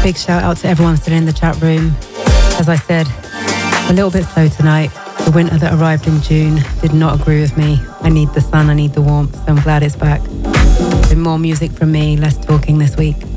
Big shout out to everyone still in the chat room. As I said, a little bit slow tonight. The winter that arrived in June did not agree with me. I need the sun, I need the warmth, so I'm glad it's back. So more music from me, less talking this week.